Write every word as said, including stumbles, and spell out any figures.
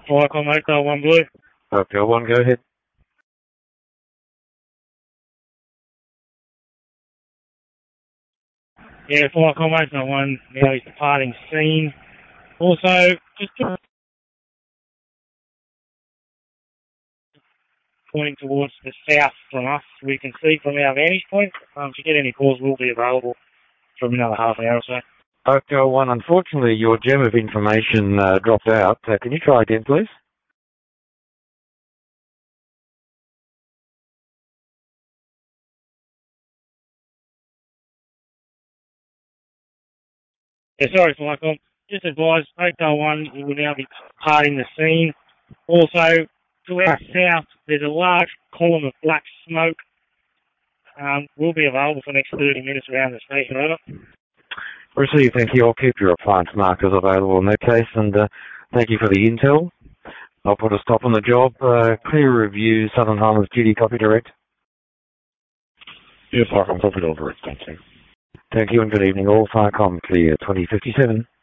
Flycom Hotel one Blue. Hotel one, go ahead. Yeah, Flycom Hotel one, now he's departing scene. Also, just pointing towards the south from us, we can see from our vantage point. Um, if you get any calls, we'll be available from another half an hour or so. Hotel one, unfortunately, your gem of information uh, dropped out. Uh, can you try again, please? Yeah, sorry, Flycom. Just advise, Hotel one, we will now be departing the scene. Also, to our south, there's a large column of black smoke. Um, we'll be available for the next thirty minutes around the station, over. Receive, thank you. I'll keep your appliance markers available in that case, and uh, thank you for the intel. I'll put a stop on the job. Uh, clear review, Southern Highlands duty, copy direct. Yes, Flycom, copy direct, thank you. Thank you and good evening all. Flycom clear twenty fifty-seven.